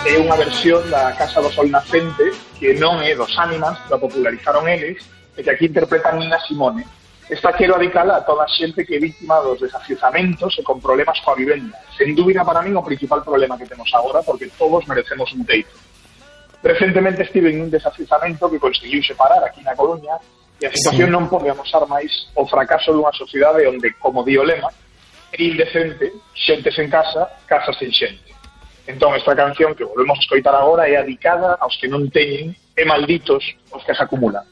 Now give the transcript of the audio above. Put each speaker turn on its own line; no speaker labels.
é unha versión da Casa do Sol Nacente que non é dos Animals, que a popularizaron eles, e que aquí interpretan Nina Simone. Esta quero dedicala a toda a xente que é vítima dos desafiuzamentos e con problemas coa vivenda. Sen dúbida para min o principal problema que temos agora, porque todos merecemos un teito. Recentemente estive en un desafiuzamento que conseguiu separar aquí na Coruña e a situación non pode amosar máis o fracaso dunha sociedade onde, como di o lema, é indecente, xente sen casa, casa sen xente. Entón, esta canción que volvemos a escoitar agora é dedicada aos que non teñen e malditos os que se acumulan.